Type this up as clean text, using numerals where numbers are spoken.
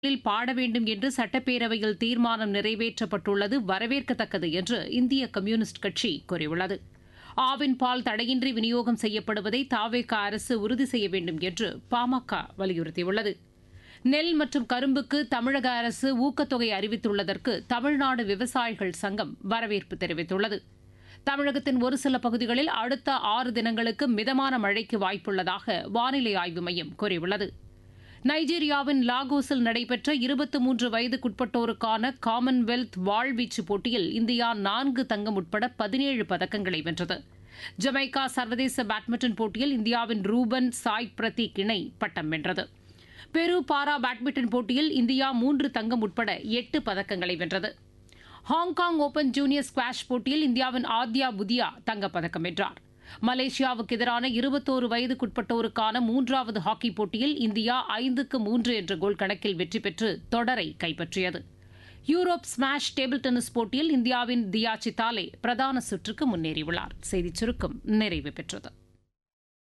பாட வேண்டும் என்று சட்டப்பேரவையில் தீர்மானம் நிறைவேற்றப்பட்டுள்ளது வரவேற்கத்தக்கது என்று இந்திய கம்யூனிஸ்ட் கட்சி கூறியுள்ளது. ஆவின் பால் தடையின்றி விநியோகம் செய்யப்படுவதை தாவேகா அரசு உறுதி செய்ய வேண்டும் என்று பாமக வலியுறுத்தியுள்ளது. நெல் மற்றும் கரும்புக்கு தமிழக அரசு ஊக்கத்தொகை அறிவித்துள்ளதற்கு தமிழ்நாடு விவசாயிகள் சங்கம் வரவேற்பு தெரிவித்துள்ளது. தமிழகத்தின் ஒரு சில பகுதிகளில் அடுத்த 6 தினங்களுக்கு மிதமான மழைக்கு வாய்ப்புள்ளதாக வானிலை ஆய்வு மையம் கூறியுள்ளது. நைஜீரியாவின் லாகோஸில் நடைபெற்ற 23 வயதுக்குட்பட்டோருக்கான காமன்வெல்த் வாழ்வீச்சு போட்டியில் இந்தியா 4 தங்கம் உட்பட 17 பதக்கங்களை வென்றது. ஜமைக்கா சர்வதேச பேட்மிண்டன் போட்டியில் இந்தியாவின் ரூபன் சாய் பிரதீக் இணை பட்டம் வென்றது. பெரு பாரா பேட்மிண்டன் போட்டியில் இந்தியா 3 தங்கம் உட்பட 8 பதக்கங்களை வென்றது. ஹாங்காங் ஓபன் ஜூனியர் ஸ்குவாஷ் போட்டியில் இந்தியாவின் ஆத்யா புதியா தங்கப்பதக்கம் வென்றார். மலேசியாவுக்கு எதிரான 21 வயதுக்குட்பட்டோருக்கான 3வது ஹாக்கி போட்டியில் இந்தியா 5-3 என்ற கோல் கணக்கில் வெற்றி பெற்று தொடரை கைப்பற்றியது. யூரோப் ஸ்மாஷ் டேபிள் டென்னிஸ் போட்டியில் இந்தியாவின் தியா சித்தாலே பிரதான சுற்றுக்கு முன்னேறியுள்ளார். செய்திச் சுருக்கம் நிறைவு பெற்றது.